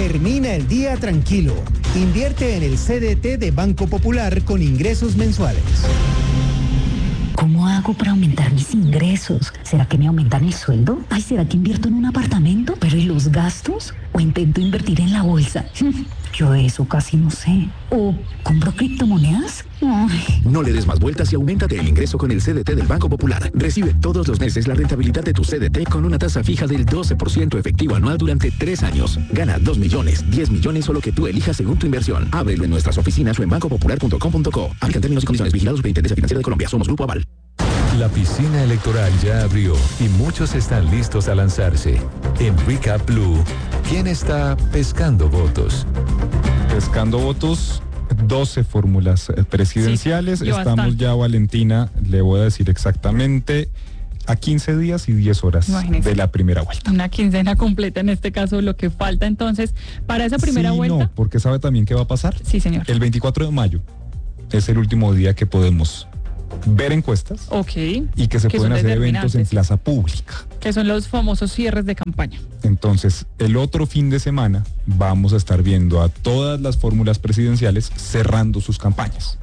Termina el día tranquilo. Invierte en el CDT de Banco Popular con ingresos mensuales. ¿Cómo hago para aumentar mis ingresos? ¿Será que me aumentan el sueldo? Ay, ¿será que invierto en un apartamento? ¿Pero y los gastos? ¿O intento invertir en la bolsa? Yo de eso casi no sé. ¿O compro criptomonedas? Ay. No le des más vueltas y auméntate el ingreso con el CDT del Banco Popular. Recibe todos los meses la rentabilidad de tu CDT con una tasa fija del 12% efectivo anual durante 3 años. Gana 2 millones, 10 millones o lo que tú elijas según tu inversión. Ábrelo en nuestras oficinas o en bancopopular.com.co. Aplican términos y condiciones. Vigilados Superintendencia Financiera de Colombia. Somos Grupo Aval. La piscina electoral ya abrió y muchos están listos a lanzarse. En Recap Blue, ¿quién está pescando votos? Pescando votos, 12 fórmulas presidenciales. Sí, estamos bastante. ya, Valentina, le voy a decir exactamente, a 15 días y 10 horas Imagínese. de la primera vuelta. Una quincena completa en este caso, lo que falta entonces para esa primera Sí, vuelta. no, porque ¿sabe también qué va a pasar? Sí, señor. El 24 de mayo es el último día que podemos ver encuestas Ok. y que se Que pueden son hacer eventos en determinantes. plaza pública. Que son los famosos cierres de campaña. Entonces, el otro fin de semana vamos a estar viendo a todas las fórmulas presidenciales cerrando sus campañas.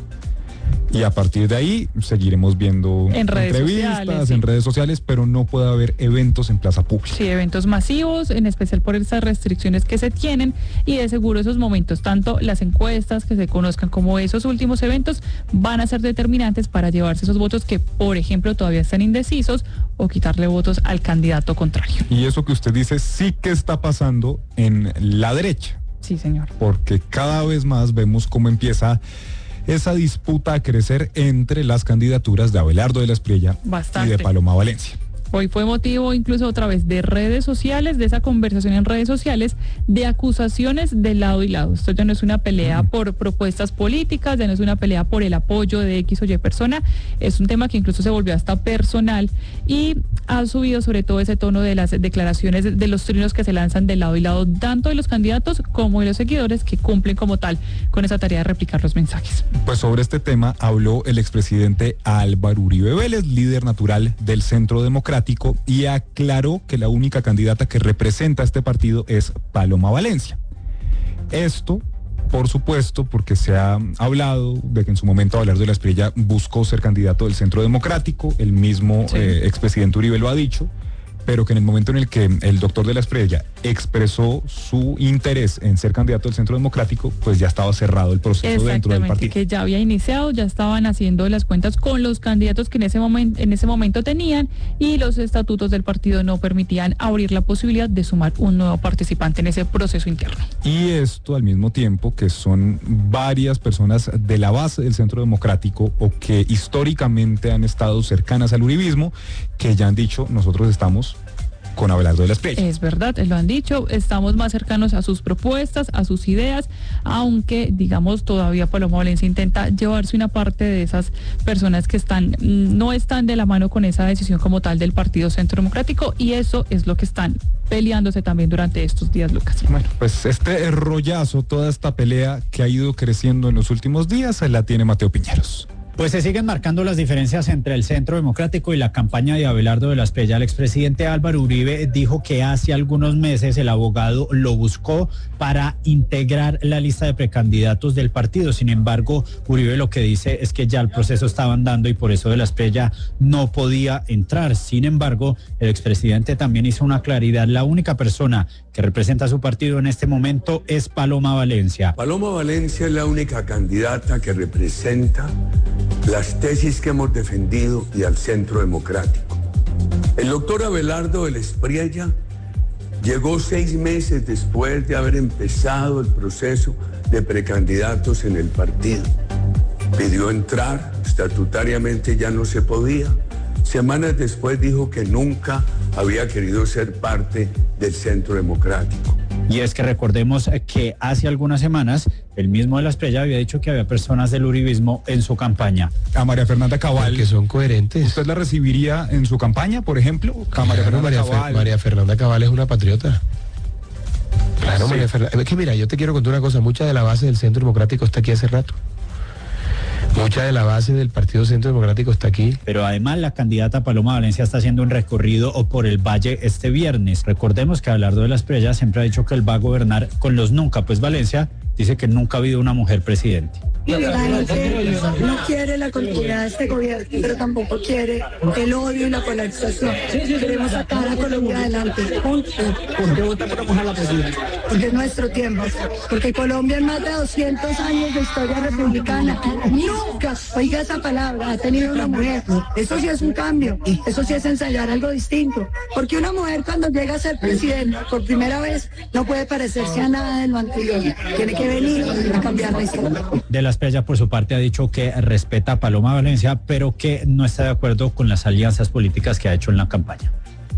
Y a partir de ahí seguiremos viendo En redes entrevistas, sociales, sí. en redes sociales, pero no puede haber eventos en plaza pública. Sí, eventos masivos, en especial por esas restricciones que se tienen y de seguro esos momentos, tanto las encuestas que se conozcan como esos últimos eventos van a ser determinantes para llevarse esos votos que, por ejemplo, todavía están indecisos o quitarle votos al candidato contrario. Y eso que usted dice sí que está pasando en la derecha, Sí, señor. porque cada vez más vemos cómo empieza esa disputa a crecer entre las candidaturas de Abelardo de la Espriella Bastante. y de Paloma Valencia. Hoy fue motivo incluso otra vez de redes sociales, de esa conversación en redes sociales, de acusaciones de lado y lado. Esto ya no es una pelea por propuestas políticas, ya no es una pelea por el apoyo de X o Y persona, es un tema que incluso se volvió hasta personal y ha subido sobre todo ese tono de las declaraciones de los trinos que se lanzan de lado y lado, tanto de los candidatos como de los seguidores que cumplen como tal con esa tarea de replicar los mensajes. Pues sobre este tema habló el expresidente Álvaro Uribe Vélez, líder natural del Centro Democrático, y aclaró que la única candidata que representa a este partido es Paloma Valencia. Esto, por supuesto, porque se ha hablado de que en su momento Abelardo de la Espriella buscó ser candidato del Centro Democrático, el mismo Sí. expresidente Uribe lo ha dicho, pero que en el momento en el que el doctor de la Espriella expresó su interés en ser candidato del Centro Democrático, pues ya estaba cerrado el proceso dentro del Exactamente, partido. que ya había iniciado, ya estaban haciendo las cuentas con los candidatos que en ese momento tenían y los estatutos del partido no permitían abrir la posibilidad de sumar un nuevo participante en ese proceso interno. Y esto al mismo tiempo que son varias personas de la base del Centro Democrático o que históricamente han estado cercanas al uribismo, que ya han dicho, nosotros estamos con Abelardo de la Espriella. Es verdad, lo han dicho, estamos más cercanos a sus propuestas, a sus ideas, aunque digamos todavía Paloma Valencia intenta llevarse una parte de esas personas que no están de la mano con esa decisión como tal del Partido Centro Democrático y eso es lo que están peleándose también durante estos días, Lucas. Bueno, pues este rollazo, toda esta pelea que ha ido creciendo en los últimos días, la tiene Mateo Piñeros. Pues se siguen marcando las diferencias entre el Centro Democrático y la campaña de Abelardo de la Espriella. El expresidente Álvaro Uribe dijo que hace algunos meses el abogado lo buscó para integrar la lista de precandidatos del partido. Sin embargo, Uribe lo que dice es que ya el proceso estaba andando y por eso de la Espriella no podía entrar. Sin embargo, el expresidente también hizo una claridad. La única persona que representa a su partido en este momento es Paloma Valencia. Paloma Valencia es la única candidata que representa las tesis que hemos defendido y al Centro Democrático. El doctor Abelardo de la Espriella llegó 6 meses después de haber empezado el proceso de precandidatos en el partido. Pidió entrar, estatutariamente ya no se podía. Semanas después dijo que nunca había querido ser parte del Centro Democrático. Y es que recordemos que hace algunas semanas el mismo de la Espriella había dicho que había personas del uribismo en su campaña. A María Fernanda Cabal. Que son coherentes. ¿Usted la recibiría en su campaña, por ejemplo? A María Fernanda Cabal. María Fernanda Cabal es una patriota. Claro, Sí. María Fernanda. Es que mira, yo te quiero contar una cosa. Mucha de la base del Centro Democrático está aquí hace rato. Mucha de la base del Partido Centro Democrático está aquí. Pero además la candidata Paloma Valencia está haciendo un recorrido por el Valle este viernes. Recordemos que Abelardo de la Espriella siempre ha dicho que él va a gobernar con los nunca, pues Valencia dice que nunca ha habido una mujer presidente. La gente no quiere la continuidad de este gobierno, pero tampoco quiere el odio y la polarización. Queremos sacar a Colombia adelante. Punto. ¿Por qué vota por mujer la presidenta? Porque es nuestro tiempo. Porque Colombia en más de 200 años de historia republicana nunca, oiga esa palabra, ha tenido una mujer. Eso sí es un cambio. Eso sí es ensayar algo distinto. Porque una mujer cuando llega a ser presidenta por primera vez no puede parecerse a nada de lo anterior. Tiene que venir a cambiar la historia. De la Espriella, por su parte, ha dicho que respeta a Paloma Valencia, pero que no está de acuerdo con las alianzas políticas que ha hecho en la campaña.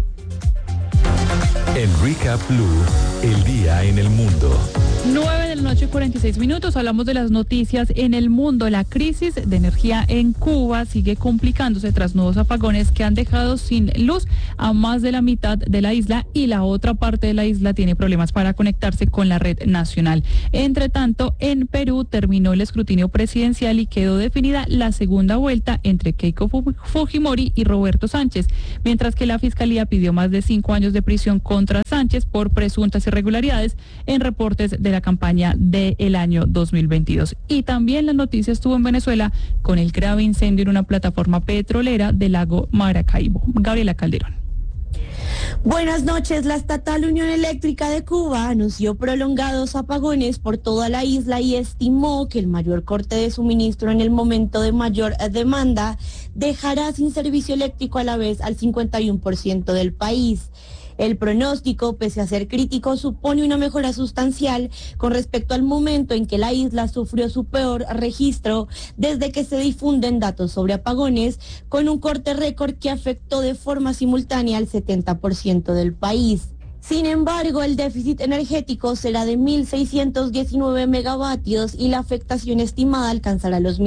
En Recap Blue, el día en el mundo. 9 de la noche, 46 minutos. Hablamos de las noticias en el mundo. La crisis de energía en Cuba sigue complicándose tras nuevos apagones que han dejado sin luz a más de la mitad de la isla, y la otra parte de la isla tiene problemas para conectarse con la red nacional. Entre tanto, en Perú terminó el escrutinio presidencial y quedó definida la segunda vuelta entre Keiko Fujimori y Roberto Sánchez, mientras que la Fiscalía pidió más de 5 años de prisión contra Sánchez por presuntas irregularidades en reportes de la campaña del año 2022. Y también la noticia estuvo en Venezuela con el grave incendio en una plataforma petrolera del lago Maracaibo. Gabriela Calderón. Buenas noches. La estatal Unión Eléctrica de Cuba anunció prolongados apagones por toda la isla y estimó que el mayor corte de suministro en el momento de mayor demanda dejará sin servicio eléctrico a la vez al 51% del país. El pronóstico, pese a ser crítico, supone una mejora sustancial con respecto al momento en que la isla sufrió su peor registro desde que se difunden datos sobre apagones, con un corte récord que afectó de forma simultánea al 70% del país. Sin embargo, el déficit energético será de 1.619 megavatios y la afectación estimada alcanzará los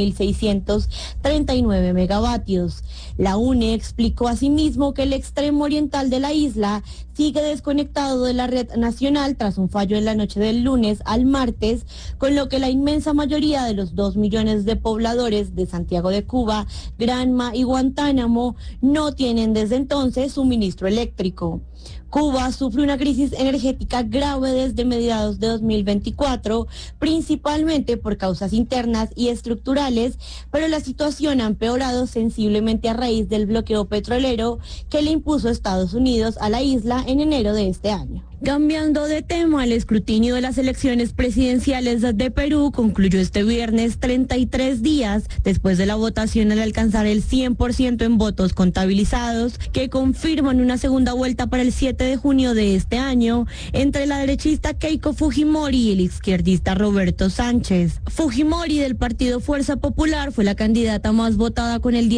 1.639 megavatios. La UNE explicó asimismo que el extremo oriental de la isla sigue desconectado de la red nacional tras un fallo en la noche del lunes al martes, con lo que la inmensa mayoría de los 2 millones de pobladores de Santiago de Cuba, Granma y Guantánamo no tienen desde entonces suministro eléctrico. Cuba sufre una crisis energética grave desde mediados de 2024, principalmente por causas internas y estructurales, pero la situación ha empeorado sensiblemente a raíz del bloqueo petrolero que le impuso Estados Unidos a la isla en enero de este año. Cambiando de tema, el escrutinio de las elecciones presidenciales de Perú concluyó este viernes 33 días después de la votación al alcanzar el 100% en votos contabilizados, que confirman una segunda vuelta para el 7 de junio de este año entre la derechista Keiko Fujimori y el izquierdista Roberto Sánchez. Fujimori, del partido Fuerza Popular, fue la candidata más votada con el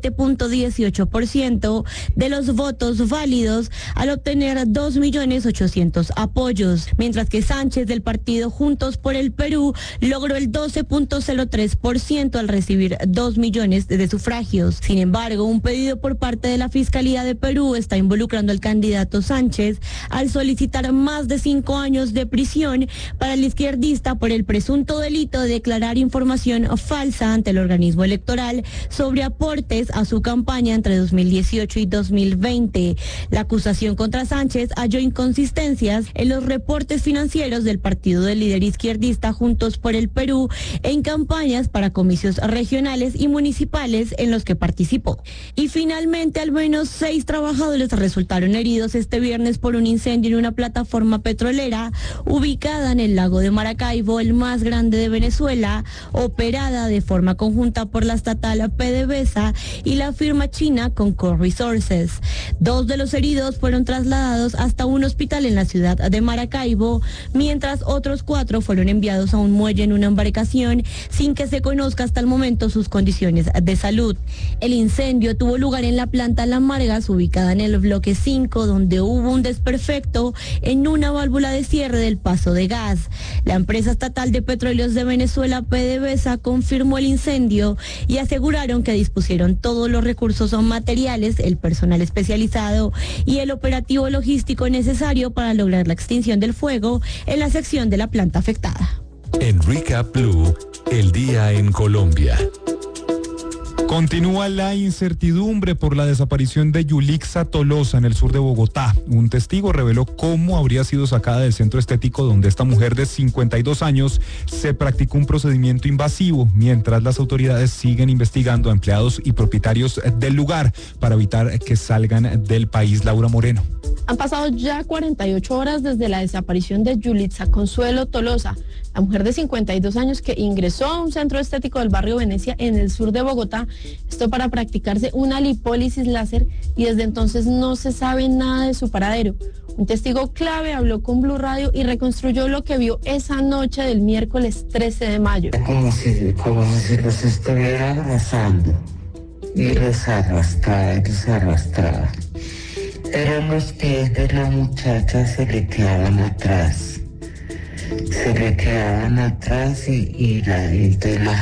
17.18% de los votos válidos al obtener 2.800.000 apoyos, mientras que Sánchez, del partido Juntos por el Perú, logró el 12.03% al recibir 2 millones de sufragios. Sin embargo, un pedido por parte de la Fiscalía de Perú está involucrando al candidato Sánchez al solicitar más de 5 años de prisión para el izquierdista por el presunto delito de declarar información falsa ante el organismo electoral sobre aportes a su campaña entre 2018 y 2020. La acusación contra Sánchez halló inconsistencias en los reportes financieros del partido del líder izquierdista Juntos por el Perú en campañas para comicios regionales y municipales en los que participó. Y finalmente, al menos 6 trabajadores resultaron heridos este viernes por un incendio en una plataforma petrolera ubicada en el lago de Maracaibo, el más grande de Venezuela, operada de forma conjunta por la estatal PDVSA y la firma china Concord Resources. 2 de los heridos fueron trasladados hasta un hospital en la ciudad de Maracaibo, mientras otros 4 fueron enviados a un muelle en una embarcación sin que se conozca hasta el momento sus condiciones de salud. El incendio tuvo lugar en la planta La Margas, ubicada en el bloque 5, donde hubo un desperfecto en una válvula de cierre del paso de gas. La empresa estatal de petróleos de Venezuela, PDVSA, confirmó el incendio y aseguraron que dispusieron todos los recursos materiales, el personal especializado y el operativo logístico necesario para lograr la extinción del fuego en la sección de la planta afectada. En Recap Blue, el día en Colombia. Continúa la incertidumbre por la desaparición de Yulixa Tolosa en el sur de Bogotá. Un testigo reveló cómo habría sido sacada del centro estético donde esta mujer de 52 años se practicó un procedimiento invasivo, mientras las autoridades siguen investigando a empleados y propietarios del lugar para evitar que salgan del país. Laura Moreno. Han pasado ya 48 horas desde la desaparición de Yulitza Consuelo Tolosa, la mujer de 52 años que ingresó a un centro estético del barrio Venecia en el sur de Bogotá, esto para practicarse una lipólisis láser, y desde entonces no se sabe nada de su paradero. Un testigo clave habló con Blue Radio y reconstruyó lo que vio esa noche del miércoles 13 de mayo. Como si los estuviera abrazando y los arrastraba. Eran los pies de la muchacha, se le quedaban atrás y la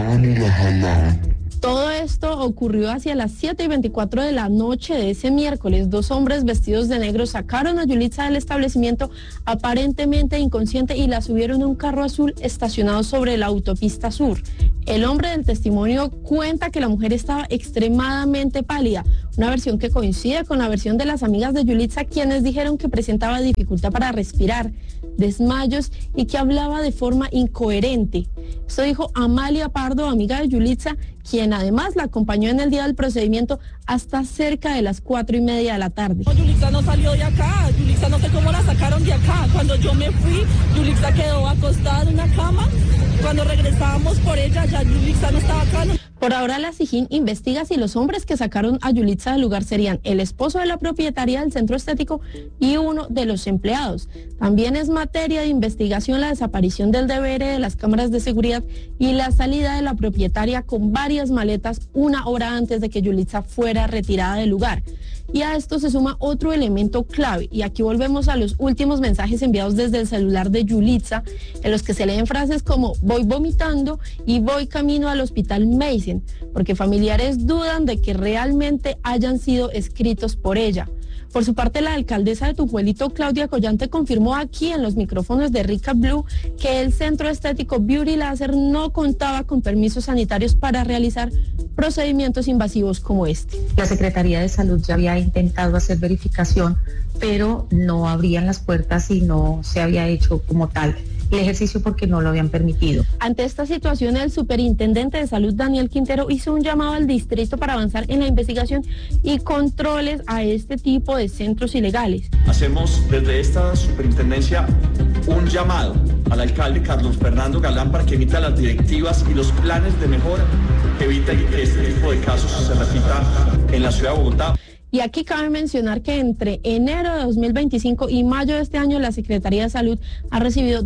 jalaban. Todo esto ocurrió hacia las 7:24 de la noche de ese miércoles. 2 hombres vestidos de negro sacaron a Yulitza del establecimiento aparentemente inconsciente y la subieron a un carro azul estacionado sobre la autopista sur. El hombre del testimonio cuenta que la mujer estaba extremadamente pálida, una versión que coincide con la versión de las amigas de Yulitza, quienes dijeron que presentaba dificultad para respirar, desmayos y que hablaba de forma incoherente. Esto dijo Amalia Pardo, amiga de Yulitza, quien además la acompañó en el día del procedimiento hasta cerca de las 4:30 de la tarde. Yulitza no salió de acá, Yulitza no sé cómo la sacaron de acá. Cuando yo me fui, Yulitza quedó acostada en una cama. Cuando regresábamos por ella, ya Yulitza no estaba acá. Por ahora la SIJIN investiga si los hombres que sacaron a Yulitza del lugar serían el esposo de la propietaria del centro estético y uno de los empleados. También es materia de investigación la desaparición del DVR de las cámaras de seguridad y la salida de la propietaria con varias maletas 1 hora antes de que Yulitza fuera retirada del lugar. Y a esto se suma otro elemento clave, y aquí volvemos a los últimos mensajes enviados desde el celular de Yulitza, en los que se leen frases como voy vomitando y voy camino al hospital Mason, porque familiares dudan de que realmente hayan sido escritos por ella. Por su parte, la alcaldesa de Tupuelito, Claudia Collante, confirmó aquí en los micrófonos de Rica Blue que el centro estético Beauty Láser no contaba con permisos sanitarios para realizar procedimientos invasivos como este. La Secretaría de Salud ya había intentado hacer verificación, pero no abrían las puertas y no se había hecho como tal el ejercicio porque no lo habían permitido. Ante esta situación, el superintendente de salud, Daniel Quintero, hizo un llamado al distrito para avanzar en la investigación y controles a este tipo de centros ilegales. Hacemos desde esta superintendencia un llamado al alcalde Carlos Fernando Galán para que emita las directivas y los planes de mejora que eviten que este tipo de casos se repita en la ciudad de Bogotá. Y aquí cabe mencionar que entre enero de 2025 y mayo de este año la Secretaría de Salud ha recibido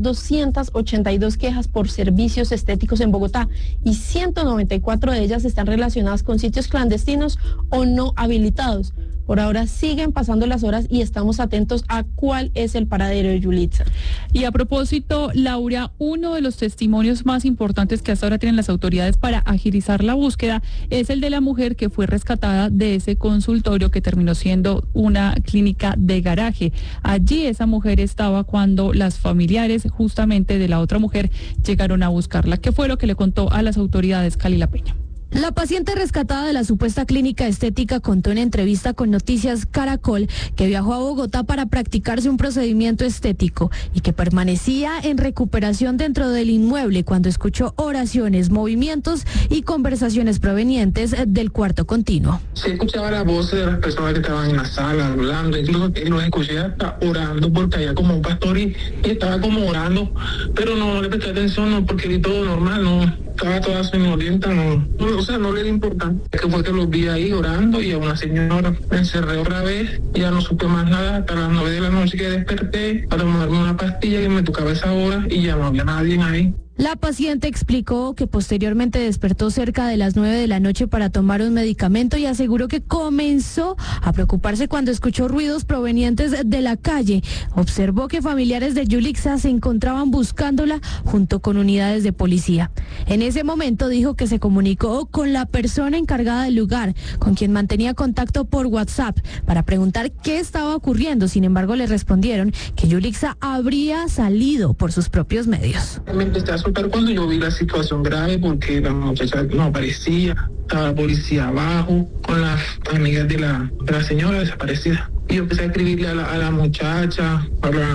282 quejas por servicios estéticos en Bogotá y 194 de ellas están relacionadas con sitios clandestinos o no habilitados. Por ahora siguen pasando las horas y estamos atentos a cuál es el paradero de Yulitza. Y a propósito, Laura, uno de los testimonios más importantes que hasta ahora tienen las autoridades para agilizar la búsqueda es el de la mujer que fue rescatada de ese consultorio que terminó siendo una clínica de garaje. Allí esa mujer estaba cuando las familiares justamente de la otra mujer llegaron a buscarla. ¿Qué fue lo que le contó a las autoridades Kalila Peña? La paciente rescatada de la supuesta clínica estética contó en entrevista con Noticias Caracol que viajó a Bogotá para practicarse un procedimiento estético y que permanecía en recuperación dentro del inmueble cuando escuchó oraciones, movimientos y conversaciones provenientes del cuarto continuo. Se escuchaba la voz de las personas que estaban en la sala hablando, incluso los escuché hasta orando porque había como un pastor y estaba como orando, pero no le presté atención, no, porque vi todo normal, no. Estaba toda soñolienta, no le era importante. Es que fue que los vi ahí orando y a una señora me encerré otra vez y ya no supe más nada hasta las 9 de la noche que desperté para tomarme una pastilla que me tocaba esa hora y ya no había nadie ahí. La paciente explicó que posteriormente despertó cerca de las 9 de la noche para tomar un medicamento y aseguró que comenzó a preocuparse cuando escuchó ruidos provenientes de la calle. Observó que familiares de Yulitza se encontraban buscándola junto con unidades de policía. En ese momento dijo que se comunicó con la persona encargada del lugar, con quien mantenía contacto por WhatsApp, para preguntar qué estaba ocurriendo. Sin embargo, le respondieron que Yulitza habría salido por sus propios medios. Me empecé a soltar cuando yo vi la situación grave porque la muchacha no aparecía. estaba la policía abajo, con las amigas de la señora desaparecida. Y yo empecé a escribirle a la muchacha,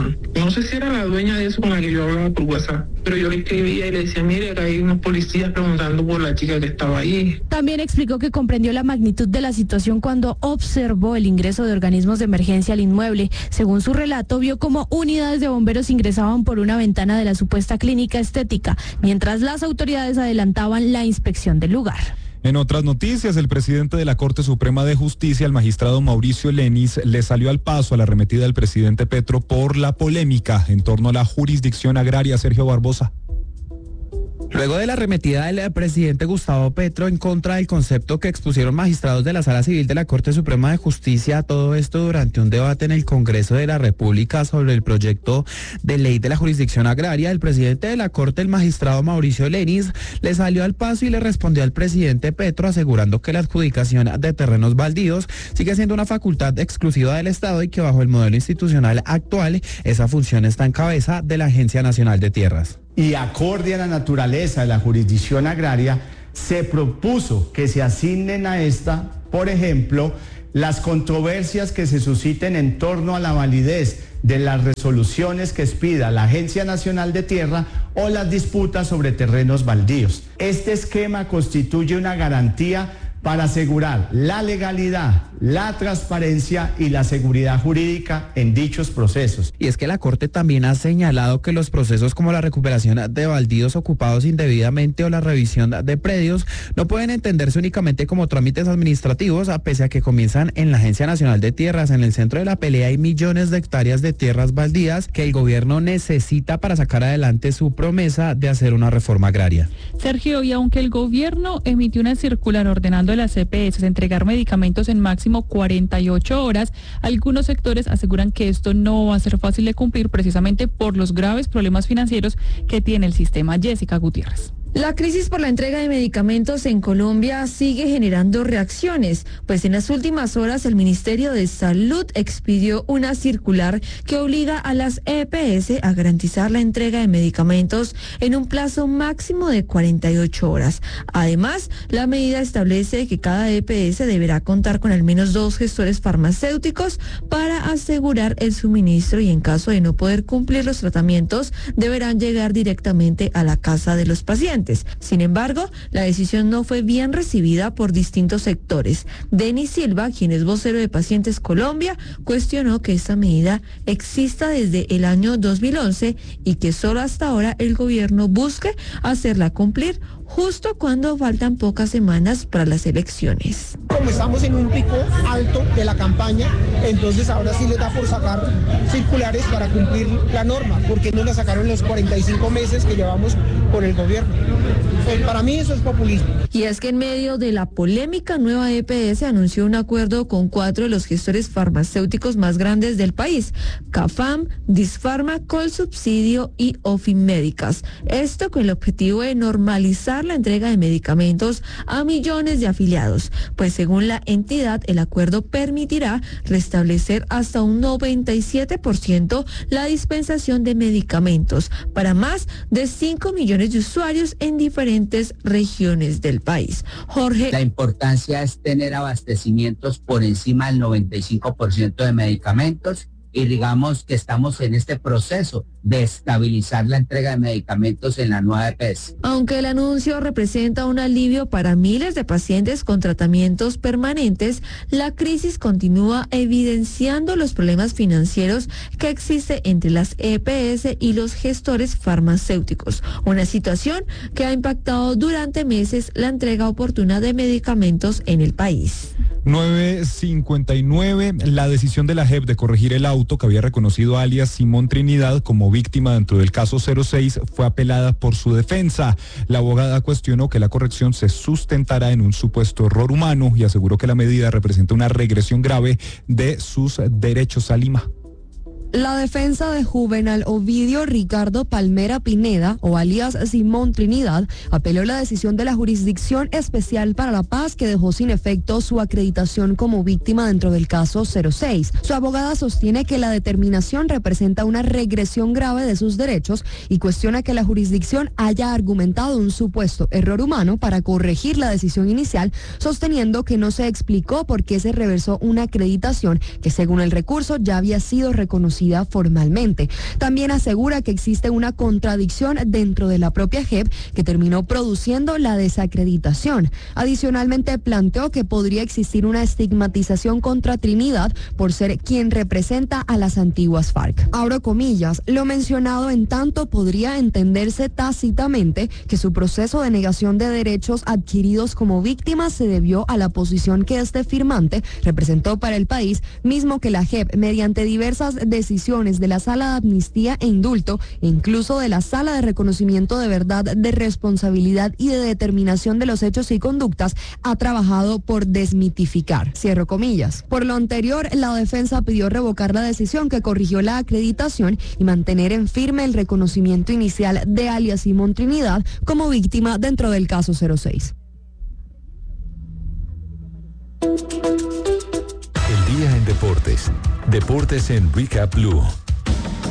no sé si era la dueña de eso con la que yo hablaba por WhatsApp, pero yo le escribía y le decía, mire, acá hay unos policías preguntando por la chica que estaba ahí. También explicó que comprendió la magnitud de la situación cuando observó el ingreso de organismos de emergencia al inmueble. Según su relato, vio cómo unidades de bomberos ingresaban por una ventana de la supuesta clínica estética, mientras las autoridades adelantaban la inspección del lugar. En otras noticias, el presidente de la Corte Suprema de Justicia, el magistrado Mauricio Lenis, le salió al paso a la arremetida del presidente Petro por la polémica en torno a la jurisdicción agraria. Sergio Barbosa. Luego de la arremetida del presidente Gustavo Petro en contra del concepto que expusieron magistrados de la Sala Civil de la Corte Suprema de Justicia, todo esto durante un debate en el Congreso de la República sobre el proyecto de ley de la jurisdicción agraria, el presidente de la Corte, el magistrado Mauricio Lenis, le salió al paso y le respondió al presidente Petro asegurando que la adjudicación de terrenos baldíos sigue siendo una facultad exclusiva del Estado y que bajo el modelo institucional actual esa función está en cabeza de la Agencia Nacional de Tierras. Y acorde a la naturaleza de la jurisdicción agraria, se propuso que se asignen a esta, por ejemplo, las controversias que se susciten en torno a la validez de las resoluciones que expida la Agencia Nacional de Tierra o las disputas sobre terrenos baldíos. Este esquema constituye una garantía para asegurar la legalidad, la transparencia y la seguridad jurídica en dichos procesos. Y es que la Corte también ha señalado que los procesos como la recuperación de baldíos ocupados indebidamente o la revisión de predios no pueden entenderse únicamente como trámites administrativos, a pese a que comienzan en la Agencia Nacional de Tierras. En el centro de la pelea hay millones de hectáreas de tierras baldías que el gobierno necesita para sacar adelante su promesa de hacer una reforma agraria. Sergio, y aunque el gobierno emitió una circular ordenando a las EPS entregar medicamentos en máximo 48 horas, algunos sectores aseguran que esto no va a ser fácil de cumplir precisamente por los graves problemas financieros que tiene el sistema. Jessica Gutiérrez. La crisis por la entrega de medicamentos en Colombia sigue generando reacciones, pues en las últimas horas el Ministerio de Salud expidió una circular que obliga a las EPS a garantizar la entrega de medicamentos en un plazo máximo de 48 horas. Además, la medida establece que cada EPS deberá contar con al menos 2 gestores farmacéuticos para asegurar el suministro y en caso de no poder cumplir los tratamientos deberán llegar directamente a la casa de los pacientes. Sin embargo, la decisión no fue bien recibida por distintos sectores. Denis Silva, quien es vocero de Pacientes Colombia, cuestionó que esta medida exista desde el año 2011 y que solo hasta ahora el gobierno busque hacerla cumplir justo cuando faltan pocas semanas para las elecciones. Como estamos en un pico alto de la campaña, entonces ahora sí les da por sacar circulares para cumplir la norma, porque no la sacaron los 45 meses que llevamos con el gobierno. Para mí eso es populismo. Y es que en medio de la polémica, Nueva EPS anunció un acuerdo con 4 de los gestores farmacéuticos más grandes del país: CAFAM, Disfarma, Colsubsidio y Ofimédicas. Esto con el objetivo de normalizar la entrega de medicamentos a millones de afiliados, pues según la entidad el acuerdo permitirá restablecer hasta un 97% la dispensación de medicamentos para más de 5 millones de usuarios en diferentes regiones del país. Jorge. La importancia es tener abastecimientos por encima del 95% de medicamentos y digamos que estamos en este proceso de estabilizar la entrega de medicamentos en la nueva EPS. Aunque el anuncio representa un alivio para miles de pacientes con tratamientos permanentes, la crisis continúa evidenciando los problemas financieros que existe entre las EPS y los gestores farmacéuticos, una situación que ha impactado durante meses la entrega oportuna de medicamentos en el país. 9:59, la decisión de la JEP de corregir el auto que había reconocido a alias Simón Trinidad como víctima dentro del caso 06 fue apelada por su defensa. La abogada cuestionó que la corrección se sustentará en un supuesto error humano y aseguró que la medida representa una regresión grave de sus derechos a Lima. La defensa de Juvenal Ovidio Ricardo Palmera Pineda, o alias Simón Trinidad, apeló la decisión de la Jurisdicción Especial para la Paz que dejó sin efecto su acreditación como víctima dentro del caso 06. Su abogada sostiene que la determinación representa una regresión grave de sus derechos y cuestiona que la jurisdicción haya argumentado un supuesto error humano para corregir la decisión inicial, sosteniendo que no se explicó por qué se reversó una acreditación que, según el recurso, ya había sido reconocida formalmente. También asegura que existe una contradicción dentro de la propia JEP que terminó produciendo la desacreditación. Adicionalmente, planteó que podría existir una estigmatización contra Trinidad por ser quien representa a las antiguas FARC. Abro comillas, lo mencionado en tanto podría entenderse tácitamente que su proceso de negación de derechos adquiridos como víctima se debió a la posición que este firmante representó para el país, mismo que la JEP, mediante diversas decisiones de la Sala de Amnistía e Indulto, e incluso de la Sala de Reconocimiento de Verdad, de Responsabilidad y de Determinación de los Hechos y Conductas, ha trabajado por desmitificar. Cierro comillas. Por lo anterior, la defensa pidió revocar la decisión que corrigió la acreditación y mantener en firme el reconocimiento inicial de alias Simón Trinidad como víctima dentro del caso 06. El día en deportes. Deportes en Recap Blue.